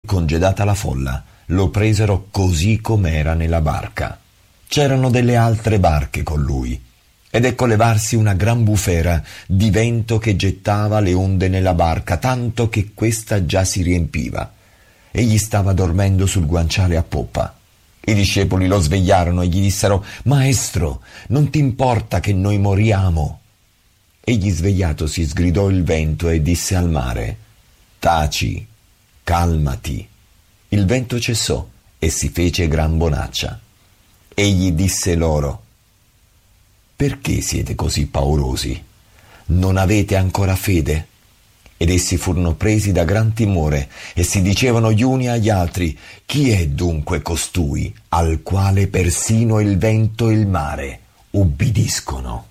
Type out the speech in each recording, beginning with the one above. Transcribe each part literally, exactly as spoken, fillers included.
congedata la folla, lo presero così com'era nella barca. C'erano delle altre barche con lui, ed ecco levarsi una gran bufera di vento che gettava le onde nella barca, tanto che questa già si riempiva. Egli stava dormendo sul guanciale a poppa. I discepoli lo svegliarono e gli dissero: «Maestro, non ti importa che noi moriamo?» Egli svegliatosi sgridò il vento e disse al mare: «Taci, calmati». Il vento cessò e si fece gran bonaccia. Egli disse loro: «Perché siete così paurosi? Non avete ancora fede?» Ed essi furono presi da gran timore e si dicevano gli uni agli altri: «Chi è dunque costui, al quale persino il vento e il mare ubbidiscono?»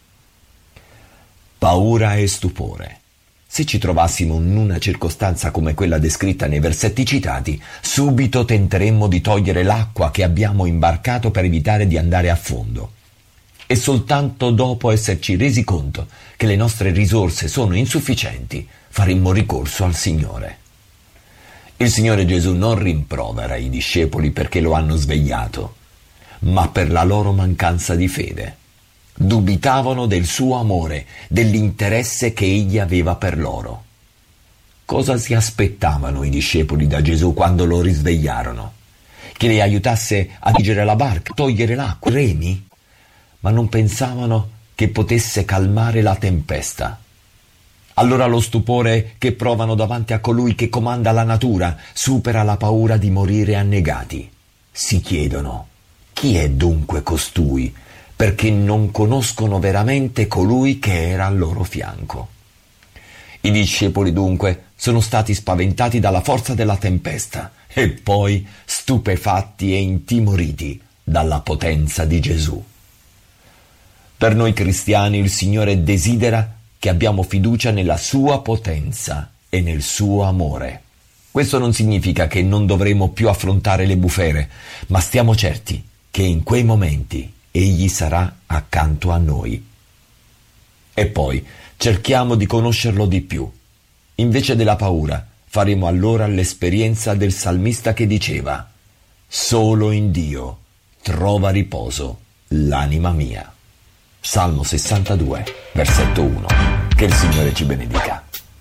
Paura e stupore. Se ci trovassimo in una circostanza come quella descritta nei versetti citati, subito tenteremmo di togliere l'acqua che abbiamo imbarcato per evitare di andare a fondo. E soltanto dopo esserci resi conto che le nostre risorse sono insufficienti, faremmo ricorso al Signore. Il Signore Gesù non rimprovera i discepoli perché lo hanno svegliato, ma per la loro mancanza di fede. Dubitavano del suo amore, dell'interesse che egli aveva per loro. Cosa si aspettavano i discepoli da Gesù quando lo risvegliarono? Che li aiutasse a dirigere la barca, a togliere l'acqua, i remi? Ma non pensavano che potesse calmare la tempesta. Allora lo stupore che provano davanti a colui che comanda la natura supera la paura di morire annegati. Si chiedono: chi è dunque costui? Perché non conoscono veramente colui che era al loro fianco. I discepoli dunque sono stati spaventati dalla forza della tempesta e poi stupefatti e intimoriti dalla potenza di Gesù. Per noi cristiani il Signore desidera che abbiamo fiducia nella sua potenza e nel suo amore. Questo non significa che non dovremo più affrontare le bufere, ma stiamo certi che in quei momenti Egli sarà accanto a noi. E poi cerchiamo di conoscerlo di più. Invece della paura, faremo allora l'esperienza del salmista che diceva: «Solo in Dio trova riposo l'anima mia». Salmo sessantadue, versetto uno. Che il Signore ci benedica.